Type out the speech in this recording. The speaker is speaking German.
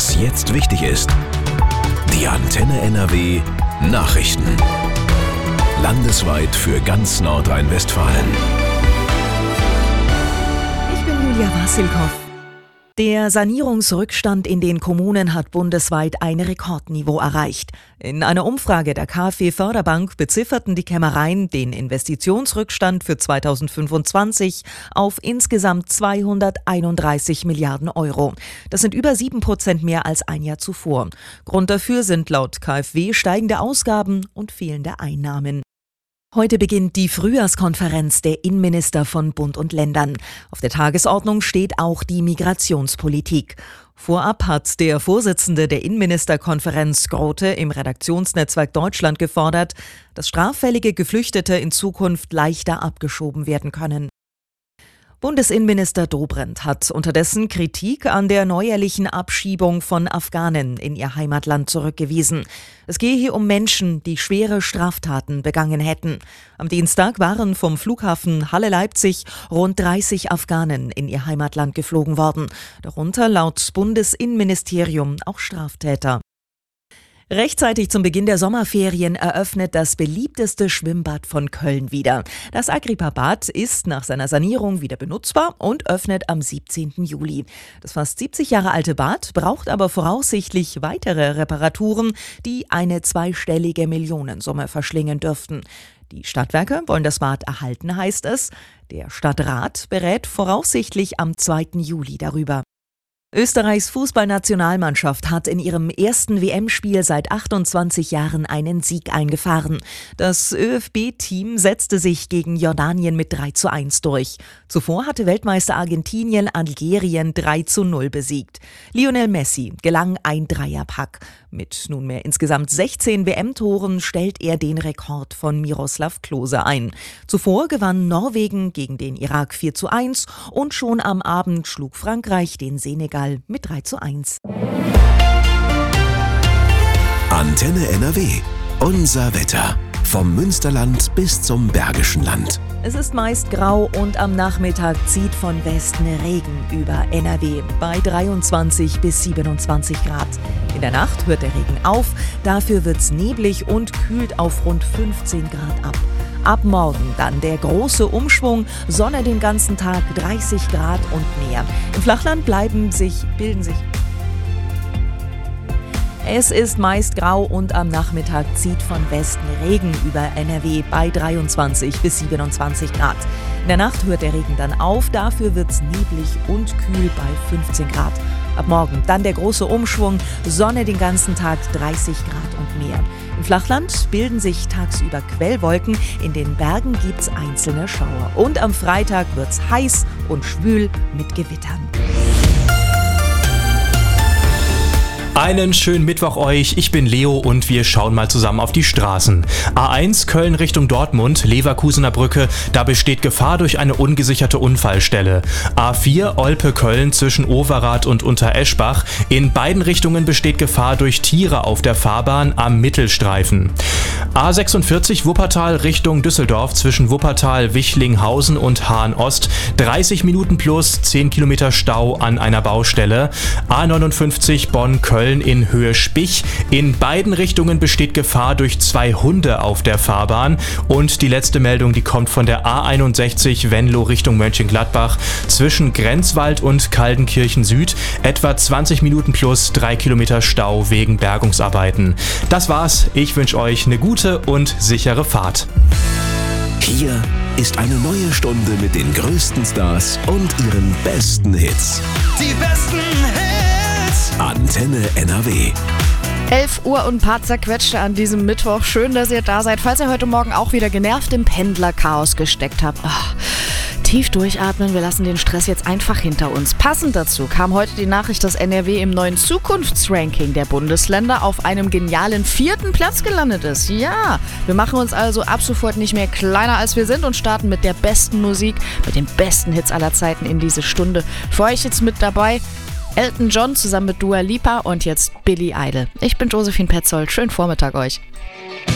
Was jetzt wichtig ist. Die Antenne NRW Nachrichten. Landesweit für ganz Nordrhein-Westfalen. Ich bin Julia Wassilkow. Der Sanierungsrückstand in den Kommunen hat bundesweit ein Rekordniveau erreicht. In einer Umfrage der KfW Förderbank bezifferten die Kämmereien den Investitionsrückstand für 2025 auf insgesamt 231 Milliarden Euro. Das sind über 7% mehr als ein Jahr zuvor. Grund dafür sind laut KfW steigende Ausgaben und fehlende Einnahmen. Heute beginnt die Frühjahrskonferenz der Innenminister von Bund und Ländern. Auf der Tagesordnung steht auch die Migrationspolitik. Vorab hat der Vorsitzende der Innenministerkonferenz Grote im Redaktionsnetzwerk Deutschland gefordert, dass straffällige Geflüchtete in Zukunft leichter abgeschoben werden können. Bundesinnenminister Dobrindt hat unterdessen Kritik an der neuerlichen Abschiebung von Afghanen in ihr Heimatland zurückgewiesen. Es gehe hier um Menschen, die schwere Straftaten begangen hätten. Am Dienstag waren vom Flughafen Halle-Leipzig rund 30 Afghanen in ihr Heimatland geflogen worden. Darunter laut Bundesinnenministerium auch Straftäter. Rechtzeitig zum Beginn der Sommerferien eröffnet das beliebteste Schwimmbad von Köln wieder. Das Agrippa-Bad ist nach seiner Sanierung wieder benutzbar und öffnet am 17. Juli. Das fast 70 Jahre alte Bad braucht aber voraussichtlich weitere Reparaturen, die eine zweistellige Millionensumme verschlingen dürften. Die Stadtwerke wollen das Bad erhalten, heißt es. Der Stadtrat berät voraussichtlich am 2. Juli darüber. Österreichs Fußballnationalmannschaft hat in ihrem ersten WM-Spiel seit 28 Jahren einen Sieg eingefahren. Das ÖFB-Team setzte sich gegen Jordanien mit 3:1 durch. Zuvor hatte Weltmeister Argentinien Algerien 3:0 besiegt. Lionel Messi gelang ein Dreierpack. Mit nunmehr insgesamt 16 WM-Toren stellt er den Rekord von Miroslav Klose ein. Zuvor gewann Norwegen gegen den Irak 4:1 und schon am Abend schlug Frankreich den Senegal mit 3:1. Antenne NRW. Unser Wetter. Vom Münsterland bis zum Bergischen Land. Es ist meist grau und am Nachmittag zieht von Westen Regen über NRW bei 23 bis 27 Grad. In der Nacht hört der Regen auf, dafür wird's neblig und kühlt auf rund 15 Grad ab. Ab morgen dann der große Umschwung, Sonne den ganzen Tag, 30 Grad und mehr. Im Flachland bilden sich. Es ist meist grau und am Nachmittag zieht von Westen Regen über NRW bei 23 bis 27 Grad. In der Nacht hört der Regen dann auf, dafür wird's neblig und kühl bei 15 Grad. Ab morgen dann der große Umschwung, Sonne den ganzen Tag, 30 Grad und mehr. Im Flachland bilden sich tagsüber Quellwolken, in den Bergen gibt's einzelne Schauer. Und am Freitag wird's heiß und schwül mit Gewittern. Einen schönen Mittwoch euch, ich bin Leo und wir schauen mal zusammen auf die Straßen. A1 Köln Richtung Dortmund, Leverkusener Brücke, da besteht Gefahr durch eine ungesicherte Unfallstelle. A4 Olpe Köln zwischen Overath und Untereschbach, in beiden Richtungen besteht Gefahr durch Tiere auf der Fahrbahn am Mittelstreifen. A46 Wuppertal Richtung Düsseldorf zwischen Wuppertal, Wichlinghausen und Hahn-Ost, 30 Minuten plus 10 Kilometer Stau an einer Baustelle. A59 Bonn Köln in Höhe Spich. In beiden Richtungen besteht Gefahr durch 2 Hunde auf der Fahrbahn. Und die letzte Meldung, die kommt von der A61 Venlo Richtung Mönchengladbach zwischen Grenzwald und Kaldenkirchen Süd. Etwa 20 Minuten plus 3 Kilometer Stau wegen Bergungsarbeiten. Das war's. Ich wünsche euch eine gute und sichere Fahrt. Hier ist eine neue Stunde mit den größten Stars und ihren besten Hits. Die besten Hits! Antenne NRW. 11 Uhr und ein paar zerquetschte an diesem Mittwoch. Schön, dass ihr da seid. Falls ihr heute Morgen auch wieder genervt im Pendlerchaos gesteckt habt. Tief durchatmen, wir lassen den Stress jetzt einfach hinter uns. Passend dazu kam heute die Nachricht, dass NRW im neuen Zukunftsranking der Bundesländer auf einem genialen 4. Platz gelandet ist. Ja, wir machen uns also ab sofort nicht mehr kleiner als wir sind und starten mit der besten Musik, mit den besten Hits aller Zeiten in diese Stunde. Für euch jetzt mit dabei Elton John zusammen mit Dua Lipa und jetzt Billy Idol. Ich bin Josephine Petzold. Schönen Vormittag euch.